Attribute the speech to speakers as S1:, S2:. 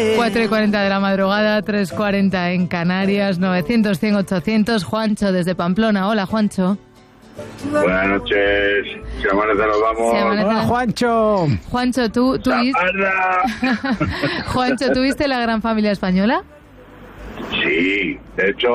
S1: 4:40 de la madrugada, 3:40 en Canarias, 900-100-800. Juancho desde Pamplona. Hola, Juancho.
S2: Buenas noches. Si amanece nos vamos.
S3: Hola, Juancho.
S1: Juancho, Juancho, ¿tú viste La Gran Familia Española?
S2: Sí, de hecho